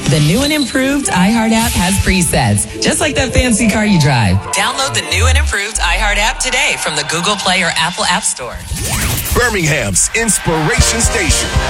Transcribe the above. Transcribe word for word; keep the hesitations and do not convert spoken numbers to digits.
The new and improved iHeart app has presets, just like that fancy car you drive. Download the new and improved iHeart app today from the Google Play or Apple App Store. Birmingham's Inspiration Station.